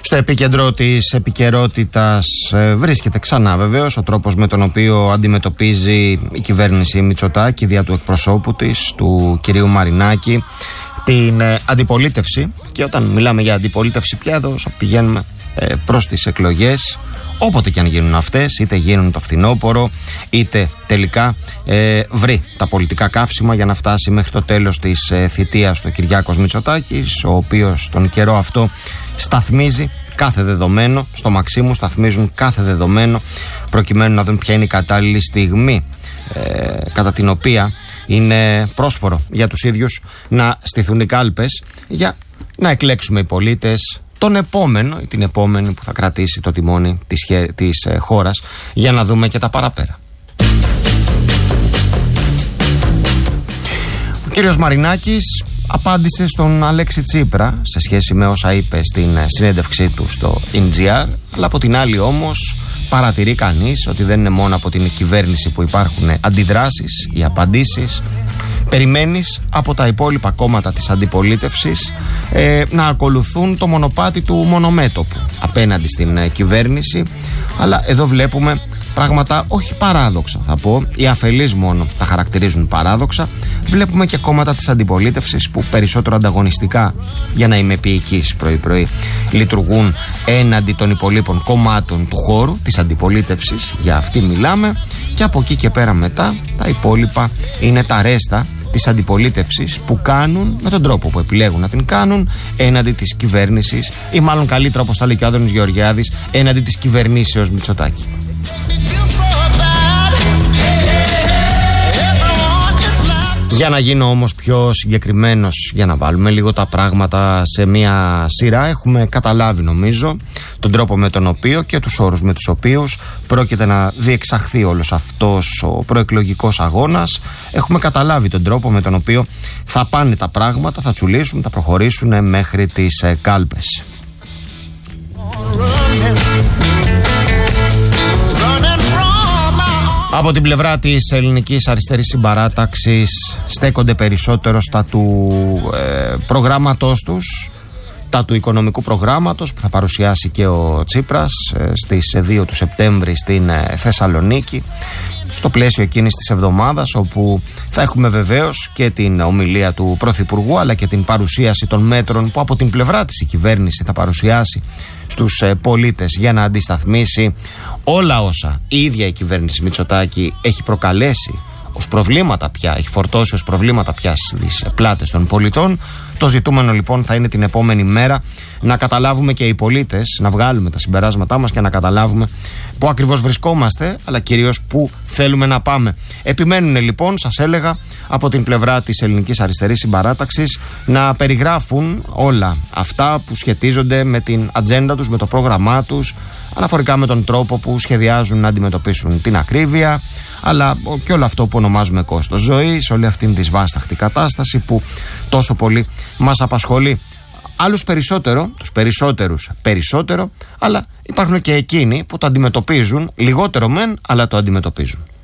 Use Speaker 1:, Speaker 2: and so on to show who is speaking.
Speaker 1: Στο επίκεντρο της επικαιρότητας βρίσκεται ξανά βεβαίως ο τρόπος με τον οποίο αντιμετωπίζει η κυβέρνηση Μητσοτάκη δια του εκπροσώπου της, του κυρίου Μαρινάκη, την αντιπολίτευση. Και όταν μιλάμε για αντιπολίτευση πια εδώ πηγαίνουμε προς τις εκλογές, όποτε και αν γίνουν αυτές, είτε γίνουν το φθινόπωρο, είτε τελικά βρει τα πολιτικά καύσιμα για να φτάσει μέχρι το τέλος της θητείας του Κυριάκος Μητσοτάκης, ο οποίος τον καιρό αυτό σταθμίζει κάθε δεδομένο, στο Μαξίμου σταθμίζουν κάθε δεδομένο προκειμένου να δουν ποια είναι η κατάλληλη στιγμή κατά την οποία είναι πρόσφορο για τους ίδιους να στηθούν οι κάλπες για να εκλέξουμε οι πολίτες τον επόμενο ή την επόμενη που θα κρατήσει το τιμόνι της χώρας, για να δούμε και τα παραπέρα. Ο κύριος Μαρινάκης απάντησε στον Αλέξη Τσίπρα σε σχέση με όσα είπε στην συνέντευξή του στο NGR, αλλά από την άλλη όμως παρατηρεί κανείς ότι δεν είναι μόνο από την κυβέρνηση που υπάρχουν αντιδράσεις ή απαντήσεις. Περιμένεις από τα υπόλοιπα κόμματα της αντιπολίτευσης να ακολουθούν το μονοπάτι του μονομέτωπου απέναντι στην κυβέρνηση, αλλά εδώ βλέπουμε πράγματα όχι παράδοξα, θα πω, οι αφελείς μόνο τα χαρακτηρίζουν παράδοξα. Βλέπουμε και κόμματα της αντιπολίτευσης που περισσότερο ανταγωνιστικά, για να είμαι επίοικης πρωί-πρωί, λειτουργούν έναντι των υπολείπων κομμάτων του χώρου της αντιπολίτευσης, για αυτή μιλάμε, και από εκεί και πέρα μετά τα υπόλοιπα είναι τα ρέστα της αντιπολίτευσης που κάνουν με τον τρόπο που επιλέγουν να την κάνουν έναντι της κυβέρνησης, ή μάλλον καλύτερα, όπως τα λέει και ο Άδωνης Γεωργιάδης, έναντι της κυβερνήσεως Μητσοτάκη. Για να γίνω όμως πιο συγκεκριμένος, για να βάλουμε λίγο τα πράγματα σε μια σειρά, έχουμε καταλάβει νομίζω τον τρόπο με τον οποίο και τους όρους με τους οποίους πρόκειται να διεξαχθεί όλος αυτός ο προεκλογικός αγώνας. Έχουμε καταλάβει τον τρόπο με τον οποίο θα πάνε τα πράγματα, θα τσουλήσουν, θα προχωρήσουν μέχρι τις κάλπες. Από την πλευρά της ελληνικής αριστερής συμπαράταξης στέκονται περισσότερο στα του προγράμματός τους, τα του οικονομικού προγράμματος που θα παρουσιάσει και ο Τσίπρας στις 2 του Σεπτέμβρη στην Θεσσαλονίκη, στο πλαίσιο εκείνης της εβδομάδας, όπου θα έχουμε βεβαίως και την ομιλία του Πρωθυπουργού, αλλά και την παρουσίαση των μέτρων που από την πλευρά της η κυβέρνηση θα παρουσιάσει στους πολίτες για να αντισταθμίσει όλα όσα η ίδια η κυβέρνηση Μητσοτάκη έχει προκαλέσει ως προβλήματα πια, έχει φορτώσει ως προβλήματα πια στις πλάτες των πολιτών. Το ζητούμενο λοιπόν θα είναι την επόμενη μέρα να καταλάβουμε και οι πολίτες, να βγάλουμε τα συμπεράσματά μας και να καταλάβουμε πού ακριβώς βρισκόμαστε, αλλά κυρίως πού θέλουμε να πάμε. Επιμένουν λοιπόν, σας έλεγα, από την πλευρά της ελληνικής αριστερής συμπαράταξης να περιγράφουν όλα αυτά που σχετίζονται με την ατζέντα τους, με το πρόγραμμά τους, αναφορικά με τον τρόπο που σχεδιάζουν να αντιμετωπίσουν την ακρίβεια, αλλά και όλο αυτό που ονομάζουμε κόστος ζωής, όλη αυτήν τη σβάσταχτη κατάσταση που τόσο πολύ μας απασχολεί. Άλλους περισσότερο, τους περισσότερους περισσότερο, αλλά υπάρχουν και εκείνοι που το αντιμετωπίζουν λιγότερο μεν, αλλά το αντιμετωπίζουν.